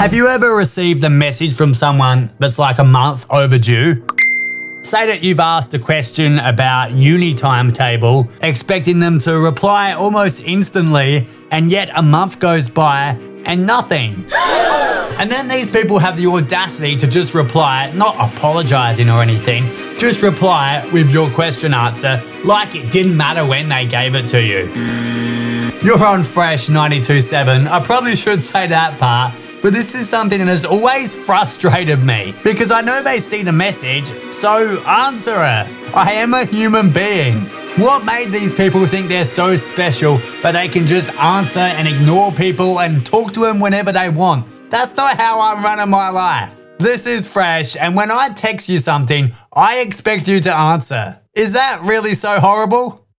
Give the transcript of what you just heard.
Have you ever received a message from someone that's like a month overdue? Say that you've asked a question about uni timetable, expecting them to reply almost instantly, and yet a month goes by and nothing. And then these people have the audacity to just reply, not apologizing or anything, just reply with your question answer like it didn't matter when they gave it to you. You're on Fresh 92.7. I probably should say that part, but this is something that has always frustrated me because I know they see the message, so answer it. I am a human being. What made these people think they're so special that they can just answer and ignore people and talk to them whenever they want? That's not how I'm running my life. This is Fresh, and when I text you something, I expect you to answer. Is that really so horrible?